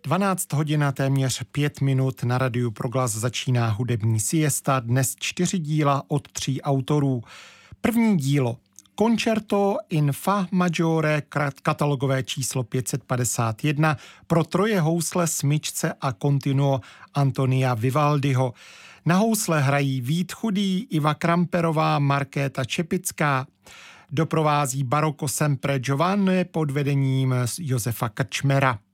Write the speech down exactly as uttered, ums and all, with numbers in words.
dvanáct hodin a téměř pět minut na Radiu Proglas začíná hudební siesta, dnes čtyři díla od tří autorů. První dílo Concerto in Fa maggiore, katalogové číslo pět set padesát jedna pro troje housle, smyčce a continuo Antonia Vivaldiho. Na housle hrají Vít Chudý, Iva Kramperová, Markéta Čepická. Doprovází Baroko Sempre Giovanni pod vedením Josefa Krčmera.